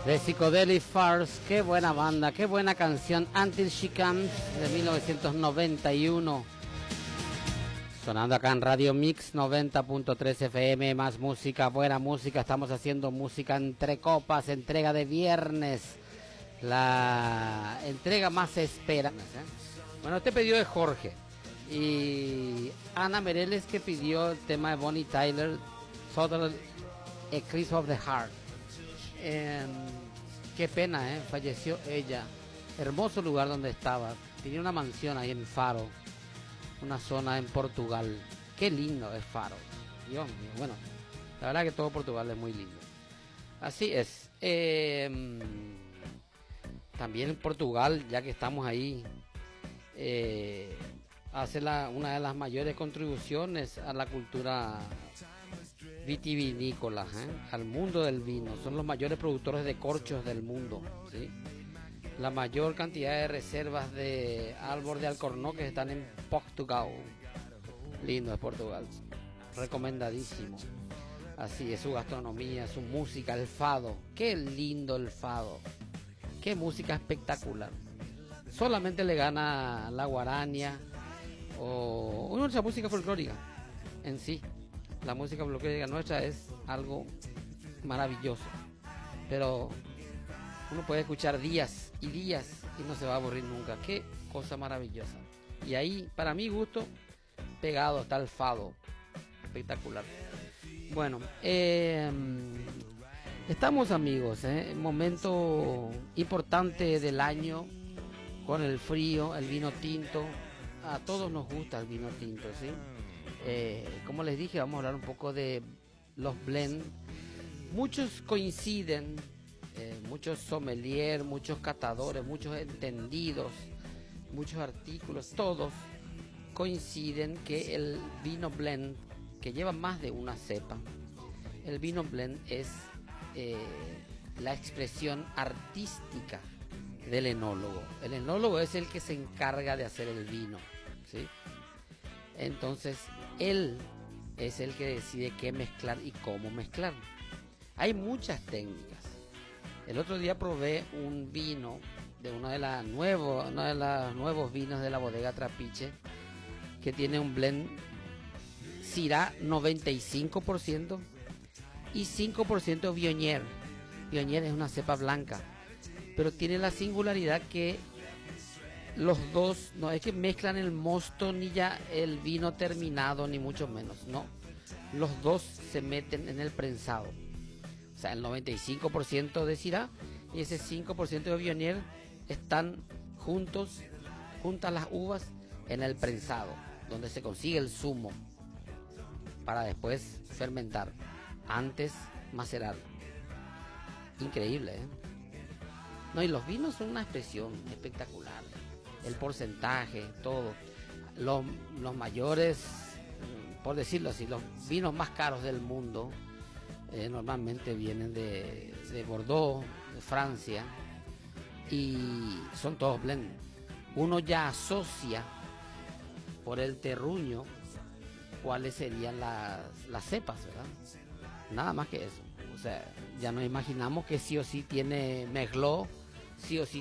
de Psychedelic Furs. Qué buena banda, qué buena canción, Until She Comes, de 1991. Sonando acá en Radio Mix 90.3 FM, más música, buena música. Estamos haciendo música entre copas, entrega de viernes, la entrega más esperada. Bueno, este pedido de Jorge y Ana Mereles, que pidió el tema de Bonnie Tyler, Total Eclipse of the Heart. Qué pena, falleció ella. Hermoso lugar donde estaba. Tenía una mansión ahí en Faro, una zona en Portugal. Qué lindo es Faro, Dios mío. Bueno, la verdad que todo Portugal es muy lindo. Así es. También en Portugal, ya que estamos ahí, hace una de las mayores contribuciones a la cultura vitivinícola, al mundo del vino. Son los mayores productores de corchos del mundo, ¿sí? La mayor cantidad de reservas de árbol de alcornoques están en Portugal. Lindo es Portugal, recomendadísimo. Así es, su gastronomía, su música, el fado. Qué lindo el fado, qué música espectacular. Solamente le gana la guarania o nuestra música folclórica en sí. La música folclórica nuestra es algo maravilloso, pero uno puede escuchar días y días y no se va a aburrir nunca. Qué cosa maravillosa. Y ahí, para mi gusto, pegado está el fado, espectacular. Bueno, estamos, amigos, momento importante del año, con el frío, el vino tinto. A todos nos gusta el vino tinto, ¿sí? Como les dije, vamos a hablar un poco de los blends. Muchos coinciden, muchos sommeliers, muchos catadores, muchos entendidos, muchos artículos, todos coinciden que el vino blend, que lleva más de una cepa, el vino blend es la expresión artística del enólogo. El enólogo es el que se encarga de hacer el vino, ¿sí? Entonces, él es el que decide qué mezclar y cómo mezclar. Hay muchas técnicas. El otro día probé un vino de uno de los nuevos vinos de la bodega Trapiche, que tiene un blend Syrah 95% y 5% Viognier. Viognier es una cepa blanca, pero tiene la singularidad que los dos no es que mezclan el mosto ni ya el vino terminado, ni mucho menos, no. Los dos se meten en el prensado. O sea, el 95% de Syrah y ese 5% de Viognier están juntas las uvas en el prensado, donde se consigue el zumo para después fermentar, antes macerar. Increíble, No, y los vinos son una expresión espectacular. El porcentaje, todo. Los mayores, por decirlo así, los vinos más caros del mundo normalmente vienen de Bordeaux, de Francia, y son todos blend. Uno ya asocia por el terruño cuáles serían las cepas, ¿verdad? Nada más que eso. O sea, ya nos imaginamos que sí o sí tiene Merlot, sí o sí